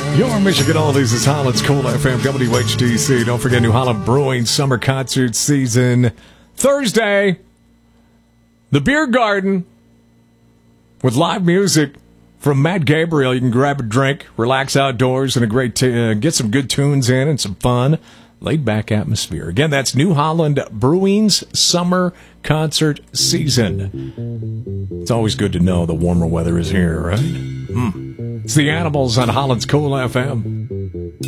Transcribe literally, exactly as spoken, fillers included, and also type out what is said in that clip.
Your Michigan Oldies is Holland's Cool F M, W H T C. Don't forget New Holland Brewing Summer Concert Season. Thursday, the Beer Garden with live music from Matt Gabriel. You can grab a drink, relax outdoors, and a great t- uh, get some good tunes in and some fun, laid-back atmosphere. Again, that's New Holland Brewing's Summer Concert Season. It's always good to know the warmer weather is here, right? Mm. It's the Animals on Holland's Cool F M.